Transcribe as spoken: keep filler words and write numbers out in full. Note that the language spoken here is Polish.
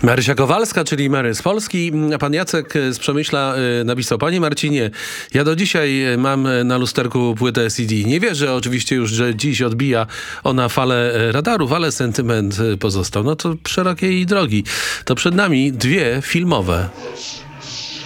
Marysia Kowalska, czyli Mary z Polski. A pan Jacek z Przemyśla napisał: Panie Marcinie, ja do dzisiaj mam na lusterku płytę C D. Nie wierzę oczywiście już, że dziś odbija ona falę radarów, ale sentyment pozostał. No to szerokiej drogi. To przed nami dwie filmowe.